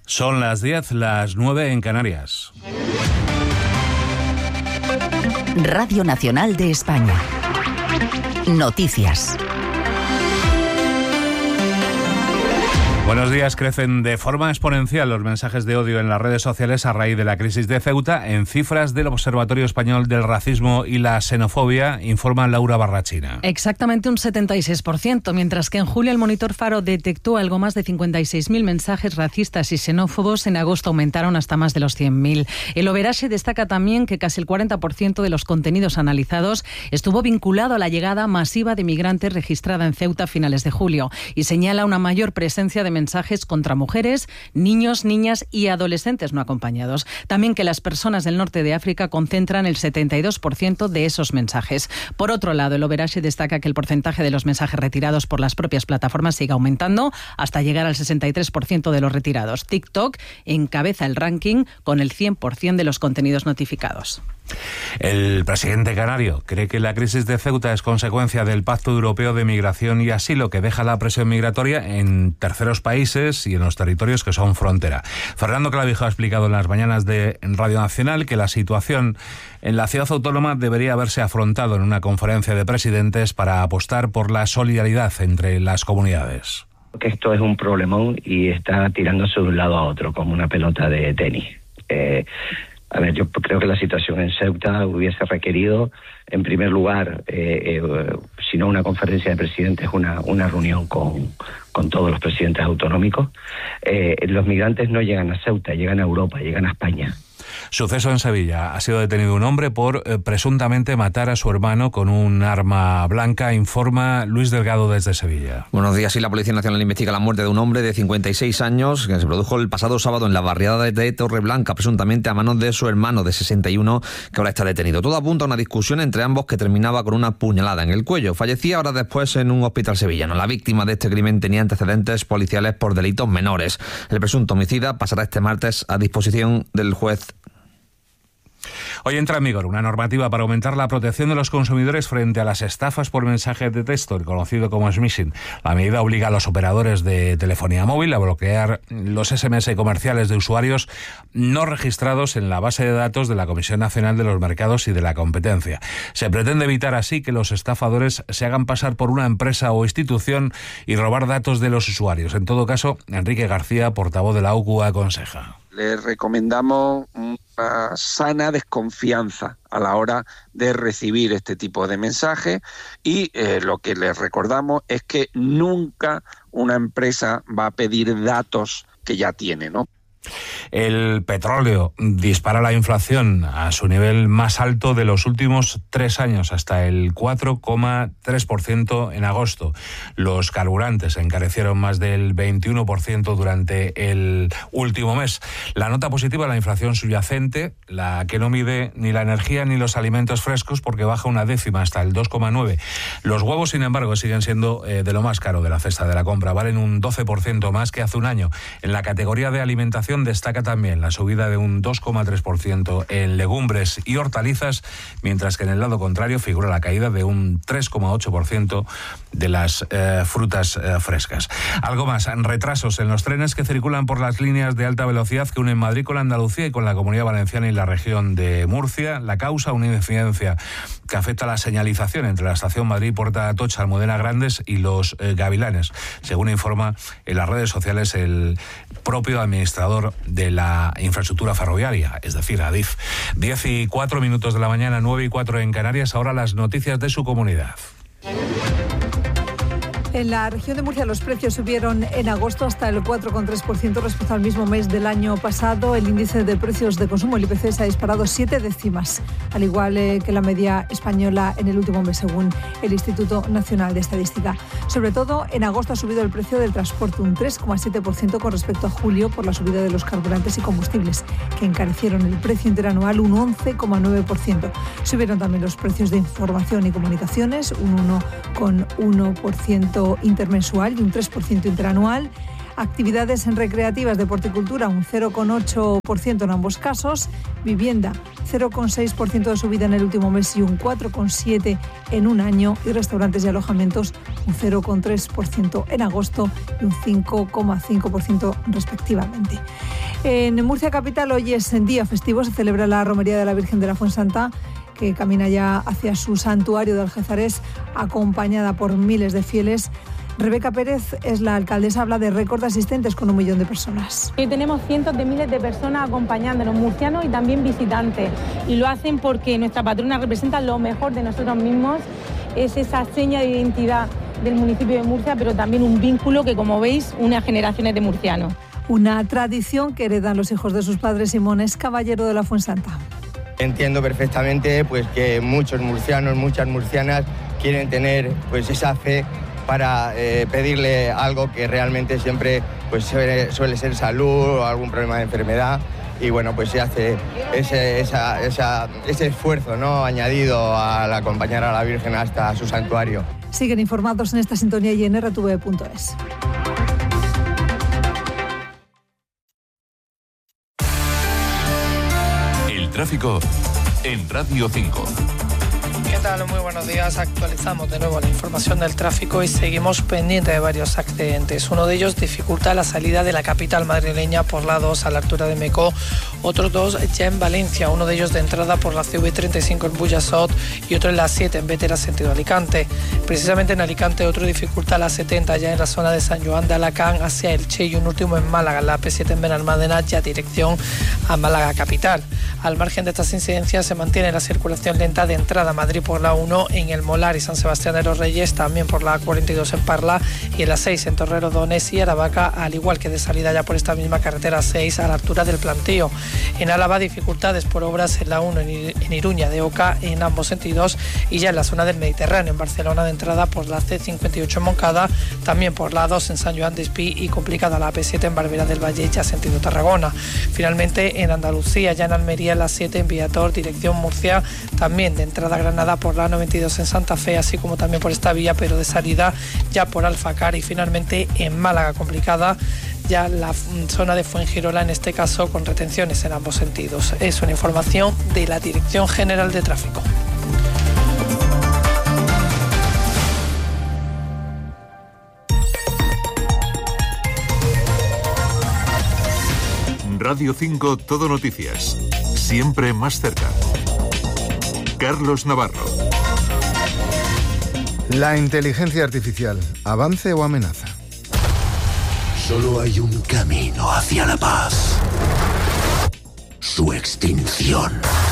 Son las 10, las 9 en Canarias. Radio Nacional de España. Noticias. Buenos días. Crecen de forma exponencial los mensajes de odio en las redes sociales a raíz de la crisis de Ceuta. En cifras del Observatorio Español del Racismo y la Xenofobia, informa Laura Barrachina. Exactamente un 76%, mientras que en julio el Monitor Faro detectó algo más de 56.000 mensajes racistas y xenófobos. En agosto aumentaron hasta más de los 100.000. El Overaxe destaca también que casi el 40% de los contenidos analizados estuvo vinculado a la llegada masiva de migrantes registrada en Ceuta a finales de julio y señala una mayor presencia de mensajes contra mujeres, niños, niñas y adolescentes no acompañados. También que las personas del norte de África concentran el 72% de esos mensajes. Por otro lado, el Overaxe destaca que el porcentaje de los mensajes retirados por las propias plataformas sigue aumentando hasta llegar al 63% de los retirados. TikTok encabeza el ranking con el 100% de los contenidos notificados. El presidente canario cree que la crisis de Ceuta es consecuencia del Pacto Europeo de Migración y Asilo, que deja la presión migratoria en terceros países y en los territorios que son frontera. Fernando Clavijo ha explicado en las mañanas de Radio Nacional que la situación en la ciudad autónoma debería haberse afrontado en una conferencia de presidentes para apostar por la solidaridad entre las comunidades. Que esto es un problemón y está tirándose de un lado a otro como una pelota de tenis. A ver, yo creo que la situación en Ceuta hubiese requerido, en primer lugar, si no una conferencia de presidentes, una reunión con todos los presidentes autonómicos. Los migrantes no llegan a Ceuta, llegan a Europa, llegan a España. Suceso en Sevilla. Ha sido detenido un hombre por presuntamente matar a su hermano con un arma blanca, informa Luis Delgado desde Sevilla. Buenos días. Sí, la Policía Nacional investiga la muerte de un hombre de 56 años que se produjo el pasado sábado en la barriada de Torreblanca, presuntamente a manos de su hermano de 61, que ahora está detenido. Todo apunta a una discusión entre ambos que terminaba con una puñalada en el cuello. Fallecía horas después en un hospital sevillano. La víctima de este crimen tenía antecedentes policiales por delitos menores. El presunto homicida pasará este martes a disposición del juez. Hoy entra en vigor una normativa para aumentar la protección de los consumidores frente a las estafas por mensaje de texto, el conocido como smishing. La medida obliga a los operadores de telefonía móvil a bloquear los SMS comerciales de usuarios no registrados en la base de datos de la Comisión Nacional de los Mercados y de la Competencia. Se pretende evitar así que los estafadores se hagan pasar por una empresa o institución y robar datos de los usuarios. En todo caso, Enrique García, portavoz de la UCU, aconseja. Le recomendamos una sana desconfianza a la hora de recibir este tipo de mensajes y lo que les recordamos es que nunca una empresa va a pedir datos que ya tiene, ¿no? El petróleo dispara la inflación a su nivel más alto de los últimos 3 años, hasta el 4,3% en agosto. Los carburantes encarecieron más del 21% durante el último mes. La nota positiva es la inflación subyacente, la que no mide ni la energía ni los alimentos frescos, porque baja 1/10 hasta el 2,9%. Los huevos, sin embargo, siguen siendo de lo más caro de la cesta de la compra. Valen un 12% más que hace un año. En la categoría de alimentación destaca también la subida de un 2,3% en legumbres y hortalizas, mientras que en el lado contrario figura la caída de un 3,8% de las frutas frescas. Algo más, retrasos en los trenes que circulan por las líneas de alta velocidad que unen Madrid con Andalucía y con la Comunidad Valenciana y la región de Murcia. La causa, una incidencia que afecta a la señalización entre la estación Madrid-Puerta Atocha, Almudena Grandes y los Gavilanes, según informa en las redes sociales el propio administrador de la infraestructura ferroviaria, es decir, Adif. 10:04 de la mañana, 9:04 en Canarias. Ahora las noticias de su comunidad. En la región de Murcia los precios subieron en agosto hasta el 4,3% respecto al mismo mes del año pasado. El índice de precios de consumo, el IPC, se ha disparado 7 décimas, al igual que la media española en el último mes, según el Instituto Nacional de Estadística. Sobre todo, en agosto ha subido el precio del transporte un 3,7% con respecto a julio por la subida de los carburantes y combustibles, que encarecieron el precio interanual un 11,9%. Subieron también los precios de información y comunicaciones, un 1,1% intermensual y un 3% interanual. Actividades recreativas, deporte y cultura, un 0,8% en ambos casos. Vivienda, 0,6% de subida en el último mes y un 4,7% en un año. Y restaurantes y alojamientos, un 0,3% en agosto y un 5,5% respectivamente. En Murcia capital hoy es día festivo, se celebra la romería de la Virgen de la Fuensanta, que camina ya hacia su santuario de Algézares, acompañada por miles de fieles. Rebeca Pérez es la alcaldesa, habla de récord de asistentes con 1 millón de personas. Tenemos cientos de miles de personas acompañándonos, murcianos y también visitantes, y lo hacen porque nuestra patrona representa lo mejor de nosotros mismos, es esa seña de identidad del municipio de Murcia, pero también un vínculo que, como veis, une a generaciones de murcianos. Una tradición que heredan los hijos de sus padres. Simón es caballero de la Fuensanta. Entiendo perfectamente pues que muchos murcianos, muchas murcianas quieren tener pues esa fe para pedirle algo que realmente siempre pues suele ser salud o algún problema de enfermedad, y bueno, pues se hace ese esfuerzo, ¿no?, añadido al acompañar a la Virgen hasta su santuario. Siguen informados en esta sintonía y en rtv.es. El tráfico en Radio 5. ¿Qué tal? Muy buenos días. Actualizamos de nuevo la información del tráfico y seguimos pendientes de varios accidentes. Uno de ellos dificulta la salida de la capital madrileña por la 2 a la altura de Mecó. Otros 2 ya en Valencia, uno de ellos de entrada por la CV35 en Burjasot y otro en la 7 en Bétera, sentido Alicante. Precisamente en Alicante otro dificulta la 70 ya en la zona de San Joan de Alacant hacia Elche, y un último en Málaga, la P7 en Benalmádena, ya dirección a Málaga capital. Al margen de estas incidencias se mantiene la circulación lenta de entrada a Madrid por la 1 en El Molar y San Sebastián de los Reyes, también por la 42 en Parla y en la 6 en Torrelodones y Aravaca, al igual que de salida ya por esta misma carretera 6 a la altura del Plantío. En Álava, dificultades por obras en la 1 en Iruña de Oca en ambos sentidos, y ya en la zona del Mediterráneo en Barcelona de entrada por la C58 en Moncada, también por la 2 en San Joan de Espí y complicada la P7 en Barbera del Valle ya sentido Tarragona. Finalmente en Andalucía, ya en Almería la 7 en Viator dirección Murcia, también de entrada a Granada por la 92 en Santa Fe, así como también por esta vía, pero de salida ya por Alfacar, y finalmente en Málaga complicada ya la zona de Fuengirola, en este caso con retenciones en ambos sentidos. Es una información de la Dirección General de Tráfico. Radio 5 Todo Noticias. Siempre más cerca. Carlos Navarro. La inteligencia artificial, ¿avance o amenaza? Solo hay un camino hacia la paz. Su extinción.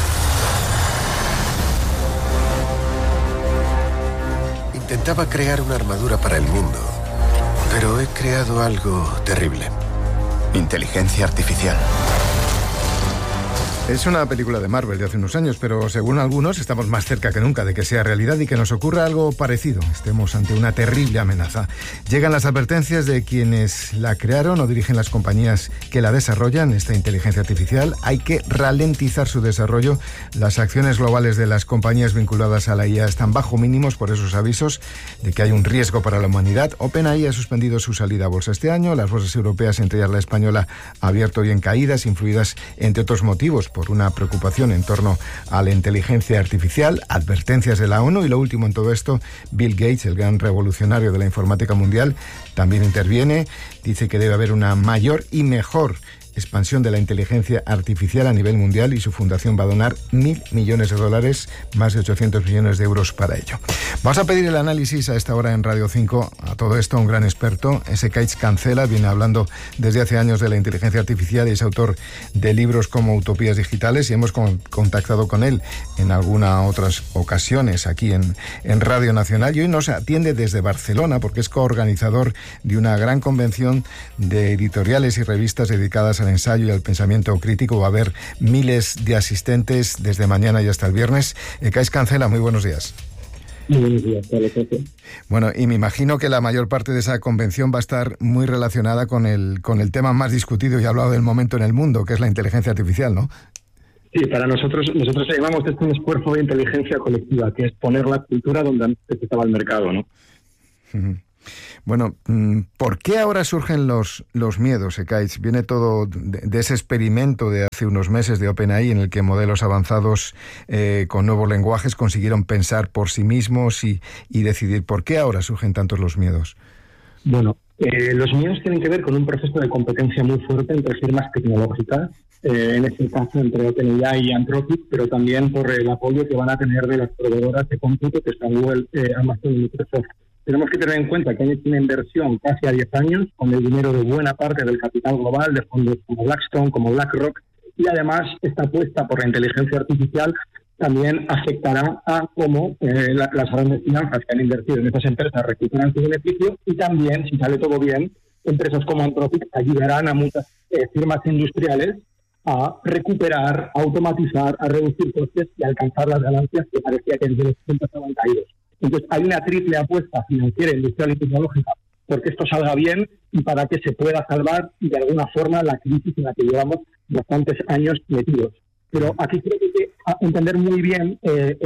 Intentaba crear una armadura para el mundo, pero he creado algo terrible. Inteligencia artificial. Es una película de Marvel de hace unos años, pero según algunos estamos más cerca que nunca de que sea realidad y que nos ocurra algo parecido. Estemos ante una terrible amenaza. Llegan las advertencias de quienes la crearon o dirigen las compañías que la desarrollan, esta inteligencia artificial. Hay que ralentizar su desarrollo. Las acciones globales de las compañías vinculadas a la IA están bajo mínimos por esos avisos de que hay un riesgo para la humanidad. OpenAI ha suspendido su salida a bolsa este año. Las bolsas europeas, entre ellas la española, ha abierto hoy en caídas, influidas entre otros motivos por una preocupación en torno a la inteligencia artificial, advertencias de la ONU, y lo último en todo esto, Bill Gates, el gran revolucionario de la informática mundial, también interviene, dice que debe haber una mayor y mejor expansión de la inteligencia artificial a nivel mundial, y su fundación va a donar $1.000 millones, más de 800 millones de euros para ello. Vamos a pedir el análisis a esta hora en Radio 5 a todo esto a un gran experto. Ekaiz Cancela viene hablando desde hace años de la inteligencia artificial y es autor de libros como Utopías Digitales, y hemos contactado con él en algunas otras ocasiones aquí en Radio Nacional, y hoy nos atiende desde Barcelona porque es coorganizador de una gran convención de editoriales y revistas dedicadas al ensayo y al pensamiento crítico. Va a haber miles de asistentes desde mañana y hasta el viernes. Ekaiz Cancela, muy buenos días. Muy buenos días, Carlos. Bueno, y me imagino que la mayor parte de esa convención va a estar muy relacionada con el tema más discutido y hablado del momento en el mundo, que es la inteligencia artificial, ¿no? Sí, para nosotros llamamos esto un esfuerzo de inteligencia colectiva, que es poner la cultura donde antes estaba el mercado, ¿no? Uh-huh. Bueno, ¿por qué ahora surgen los miedos, Ekaiz? Viene todo de ese experimento de hace unos meses de OpenAI, en el que modelos avanzados con nuevos lenguajes consiguieron pensar por sí mismos y decidir. ¿Por qué ahora surgen tantos los miedos? Bueno, Los miedos tienen que ver con un proceso de competencia muy fuerte entre firmas tecnológicas, en este caso entre OpenAI y Anthropic, pero también por el apoyo que van a tener de las proveedoras de cómputo que son Google, Amazon y Microsoft. Tenemos que tener en cuenta que han hecho una inversión casi a 10 años con el dinero de buena parte del capital global de fondos como Blackstone, como BlackRock, y además esta apuesta por la inteligencia artificial también afectará a cómo las grandes finanzas que han invertido en estas empresas recuperan su beneficio, y también, si sale todo bien, empresas como Anthropic ayudarán a muchas firmas industriales a recuperar, a automatizar, a reducir costes y a alcanzar las ganancias que parecía que desde los 60 estaban caídos. Entonces hay una triple apuesta financiera, industrial y tecnológica porque esto salga bien y para que se pueda salvar de alguna forma la crisis en la que llevamos bastantes años metidos. Pero aquí creo que hay que entender muy bien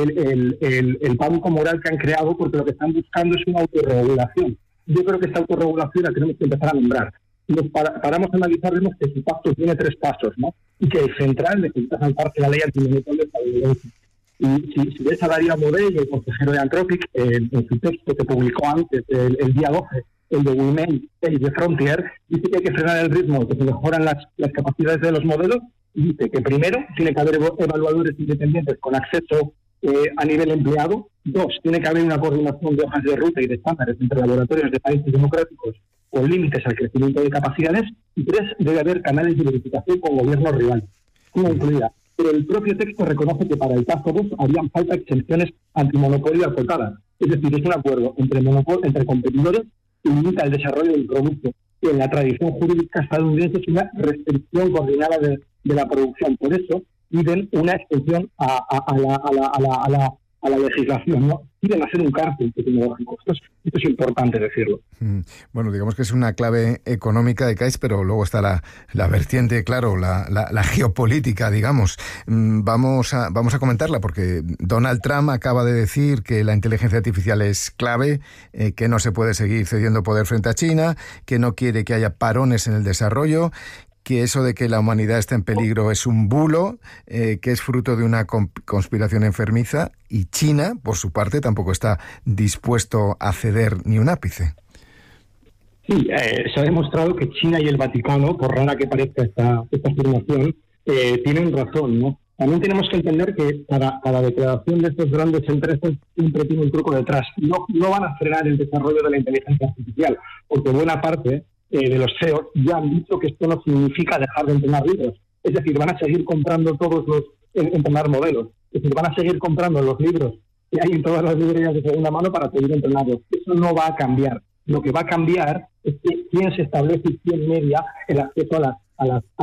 el pánico moral que han creado, porque lo que están buscando es una autorregulación. Yo creo que esta autorregulación la tenemos que empezar a nombrar. Y nos paramos a analizar, vemos que su pacto tiene 3 pasos, ¿no? Y que el central necesita saltarse la ley antimonopolio estadounidense. Y si ves a Darío Amodei, el consejero de Anthropic, en su texto que publicó antes, el día 12, el de WeMake, el de Frontier, dice que hay que frenar el ritmo, que se mejoran las capacidades de los modelos, y dice que primero tiene que haber evaluadores independientes con acceso a nivel empleado. 2, tiene que haber una coordinación de hojas de ruta y de estándares entre laboratorios de países democráticos con límites al crecimiento de capacidades. Y 3, debe haber canales de verificación con gobiernos rivales, una incluida. Pero el propio texto reconoce que para el caso 2 harían falta exenciones antimonopolio acotadas. Es decir, es un acuerdo entre competidores que limita el desarrollo del producto, que en la tradición jurídica estadounidense es una restricción coordinada de la producción. Por eso piden una extensión a la legislación, ¿no? Quieren hacer un cártel tecnológico. Esto es importante decirlo. Bueno, digamos que es una clave económica de CAIS, pero luego está la vertiente, claro, la geopolítica, digamos. Vamos a comentarla, porque Donald Trump acaba de decir que la inteligencia artificial es clave, que no se puede seguir cediendo poder frente a China, que no quiere que haya parones en el desarrollo, que eso de que la humanidad está en peligro es un bulo, que es fruto de una conspiración enfermiza, y China, por su parte, tampoco está dispuesto a ceder ni un ápice. Sí, se ha demostrado que China y el Vaticano, por rara que parezca esta afirmación, tienen razón, ¿no? También tenemos que entender que cada declaración de estas grandes empresas siempre tiene un truco detrás. No van a frenar el desarrollo de la inteligencia artificial, porque buena parte de los CEOs ya han dicho que esto no significa dejar de entrenar libros. Es decir, van a seguir comprando entrenar modelos. Es decir, van a seguir comprando los libros que hay en todas las librerías de segunda mano para seguir entrenarlos. Eso no va a cambiar. Lo que va a cambiar es que quién se establece y quién media el acceso a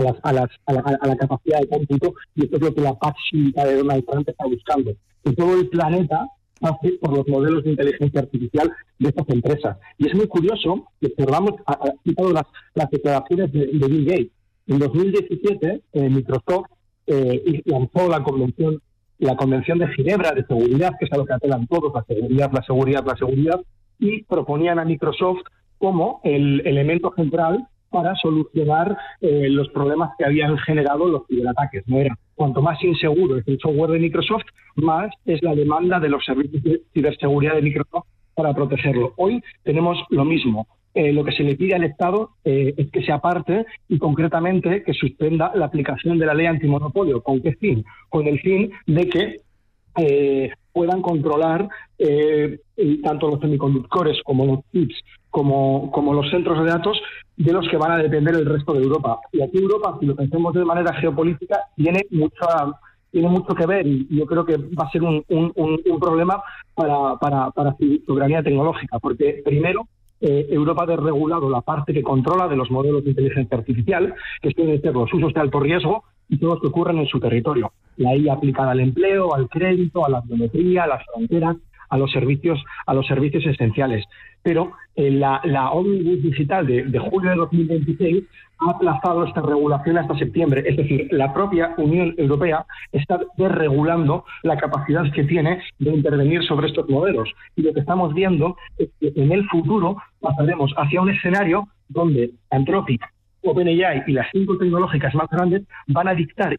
la capacidad de cómputo, y esto es lo que la paz cívica de Donald Trump está buscando. Que todo el planeta pase por los modelos de inteligencia artificial de estas empresas. Y es muy curioso que observamos, citado las declaraciones de Bill Gates. En 2017, Microsoft lanzó la Convención de Ginebra de Seguridad, que es a lo que apelan todos, la seguridad, y proponían a Microsoft como el elemento central para solucionar los problemas que habían generado los ciberataques. No era cuanto más inseguro es el software de Microsoft, más es la demanda de los servicios de ciberseguridad de Microsoft para protegerlo. Hoy tenemos lo mismo. Lo que se le pide al Estado es que se aparte y concretamente que suspenda la aplicación de la ley antimonopolio. ¿Con qué fin? Con el fin de que puedan controlar tanto los semiconductores como los chips, como los centros de datos de los que van a depender el resto de Europa. Y aquí Europa, si lo pensemos de manera geopolítica, tiene mucho que ver, y yo creo que va a ser un problema para su soberanía tecnológica, porque primero Europa ha desregulado la parte que controla de los modelos de inteligencia artificial, que suelen ser los usos de alto riesgo y todos los que ocurren en su territorio. La IA aplicada al empleo, al crédito, a la biometría, a las fronteras, a los servicios esenciales. Pero la Omnibus Digital de julio de 2026 ha aplazado esta regulación hasta septiembre. Es decir, la propia Unión Europea está desregulando la capacidad que tiene de intervenir sobre estos modelos. Y lo que estamos viendo es que en el futuro pasaremos hacia un escenario donde Anthropic, OpenAI y las 5 tecnológicas más grandes van a dictar